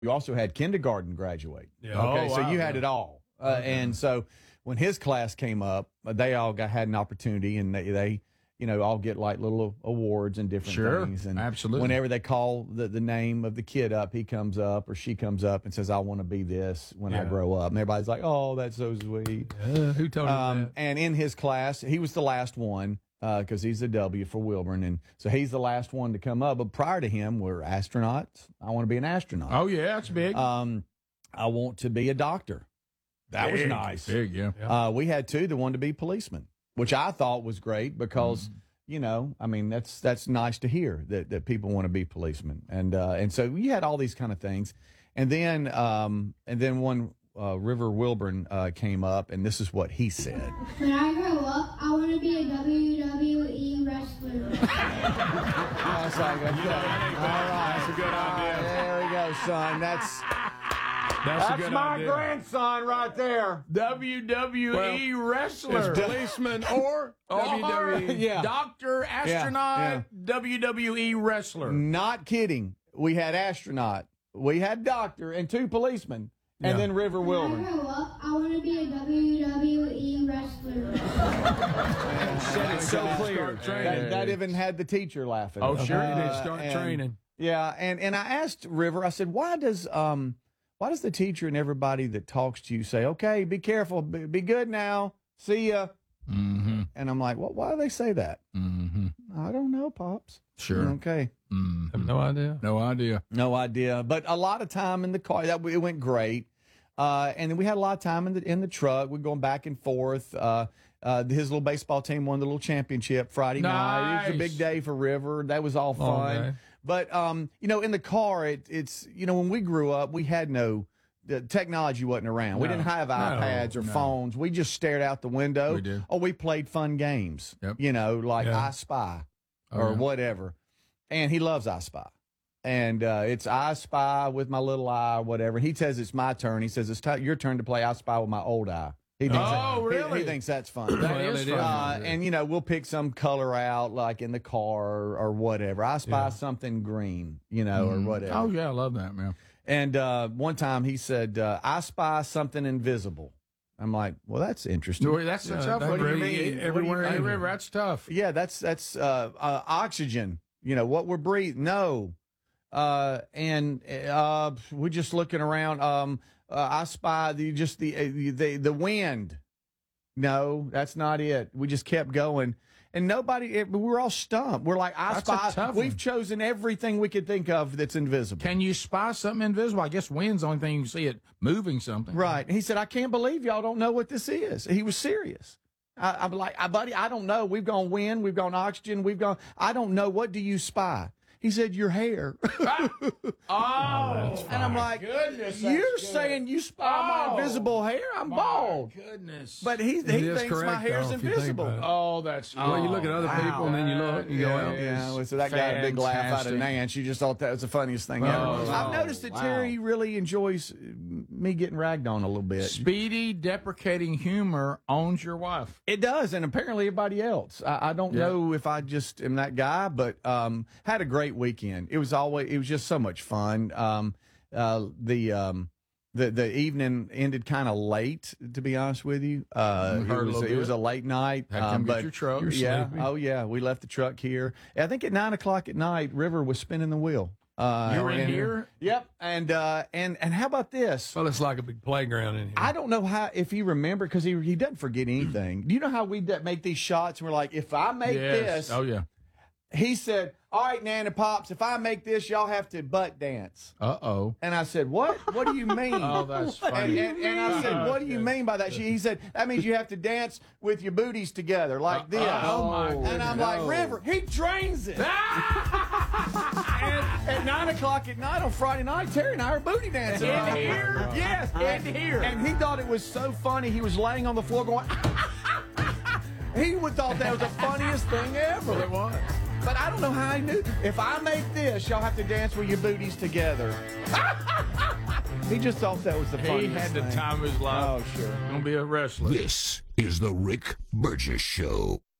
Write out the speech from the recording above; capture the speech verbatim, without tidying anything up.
You also had kindergarten graduate. Yeah. Okay, Oh, so wow. you had it all. Uh, Okay. And so when his class came up, they all got had an opportunity, and they, they you know, all get like little awards and different Sure, things. And absolutely. whenever they call the, the name of the kid up, he comes up or she comes up and says, I want to be this when I Yeah. grow up. And everybody's like, oh, that's so sweet. Uh, who told him Um, that? and in his class, he was the last one because he's a W for Wilburn. And so he's the last one to come up. But prior to him were astronauts. I want to be an astronaut. Oh, yeah, that's big. Um, I want to be a doctor. That was Big, nice. Big, yeah. Uh, we had two that wanted to be policemen, which I thought was great because, Mm. you know, I mean, that's that's nice to hear that, that people want to be policemen. And uh, and so we had all these kind of things. And then um, and then one uh, River Wilburn uh, came up, and this is what he said. When I grow up, I want to be a W W E wrestler. That's like, okay. All right. That's a good idea. There we go, son. That's That's, a that's good my idea. grandson right there. W W E wrestler, it's d- policeman, or W W E yeah. doctor, astronaut, yeah. W W E wrestler. Not kidding. We had astronaut, we had doctor, and two policemen, and Yeah. then River When I Wilburn. grow up, I want to be a W W E wrestler. Said it so clear. That, that even had the teacher laughing. Oh, sure, you did. Uh, Start and- training. Yeah, and and I asked River. I said, why does um why does the teacher and everybody that talks to you say, okay, be careful, be, be good now, see ya? Mm-hmm. And I'm like, well, why do they say that? Mm-hmm. I don't know, pops. Sure. Okay. Mm-hmm. I have no idea. No idea. No idea, but a lot of time in the car. That it went great, uh, and then we had a lot of time in the in the truck. We're going back and forth. Uh, uh, his little baseball team won the little championship Friday night. It was a Nice. big day for River. That was all Long fun. day. But um, you know, in the car, it, it's you know when we grew up, we had no. The technology wasn't around. We No. didn't have iPads or no. phones. We just stared out the window. We did. Or we played fun games. Yep. You know, like Yeah. I Spy Oh, or yeah. whatever. And he loves I Spy. And uh, it's I Spy with my little eye or whatever. He says it's my turn. He says it's t- your turn to play I Spy with my old eye. He thinks Oh, that- he- really? He, thinks that's fun. That Well, is it fun. is. Uh, and, you know, we'll pick some color out, like in the car or, or whatever. I Spy Yeah. something green, you know, or whatever. Oh, yeah, I love that, man. And uh, one time he said, uh, I spy something invisible. I'm like, well, that's interesting. Boy, that's Yeah, a tough that one. really- Everywhere, what do you everywhere, mean? everywhere, that's tough. Yeah, that's that's uh, uh, oxygen. You know what we're breathing. No, uh, and uh, we're just looking around. Um, uh, I spy the just the uh, the the wind. No, that's not it. We just kept going, and nobody. It, we were all stumped. We're like, I That's a spy. tough We've one. chosen everything we could think of that's invisible. Can you spy something invisible? I guess wind's the only thing you can see it moving something. Right. He said, I can't believe y'all don't know what this is. He was serious. I, I'm like, I, buddy, I don't know. We've gone wind, we've gone oxygen, we've gone, I don't know. What do you spy? He said, your hair. Oh, And I'm like, goodness, that's you're good. saying you spy Oh, my invisible hair? I'm bald. goodness. But he, he It is thinks my correct, hair's though, if you think invisible. about it. oh, that's Well, you look at other wow. people and then you look, you go Yeah. out. Yeah, well, so that got a big laugh out of Fantastic. Nance. She just thought that was the funniest thing Oh, ever. wow. I've noticed that Wow. Terry really enjoys uh, me getting ragged on a little bit. Speedy, deprecating humor owns your wife. It does, and apparently everybody else. I, I don't Yeah. know if I just am that guy, but um, had a great weekend. It was always, it was just so much fun. Um, uh, the um, the the evening ended kind of late, to be honest with you. Uh, Mm, it heard a was little it was bit. a late night. Had to um, come get but your truck. You're yeah, sleepy. oh yeah, we left the truck here. I think at nine o'clock at night, River was spinning the wheel. Uh, You were in and- here? Yep, and uh, and and how about this? Well, it's like a big playground in here. I don't know how if he remember because he he doesn't forget anything. Do you know how we d- make these shots? And we're like, if I make Yes. this, Oh, yeah. he said, "All right, Nana Pops, if I make this, y'all have to butt dance." Uh-oh. And I said, "What? What do you mean?" Oh, that's And, funny. and, and I said, "What do you mean by that?" She, he said, "That means you have to dance with your booties together like this." oh, my and I'm goodness. like, "River, he trains it." and at nine o'clock at night on Friday night, Terry and I are booty dancing. In here? Yes, In here. And he thought it was so funny. He was laying on the floor going. He would thought that was the funniest thing ever. It was. But I don't know how he knew. If I make this, y'all have to dance with your booties together. He just thought that was the He funniest had the thing. time of his life. Oh, sure. Gonna be a wrestler. This is the Rick Burgess Show.